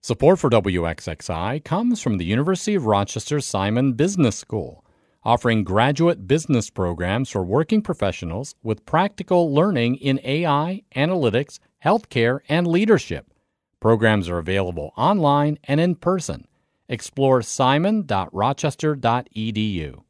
Support for WXXI comes from the University of Rochester Simon Business School, offering graduate business programs for working professionals with practical learning in AI, analytics, healthcare, and leadership. Programs are available online and in person. Explore simon.rochester.edu.